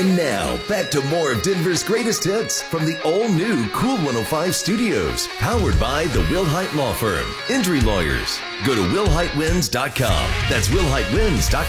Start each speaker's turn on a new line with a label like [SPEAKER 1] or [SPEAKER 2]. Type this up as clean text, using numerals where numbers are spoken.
[SPEAKER 1] And now, back to more of Denver's greatest hits from the all-new Cool 105 Studios, powered by the Wilhite Law Firm, Injury Lawyers. Go to WilhiteWins.com. That's WilhiteWins.com.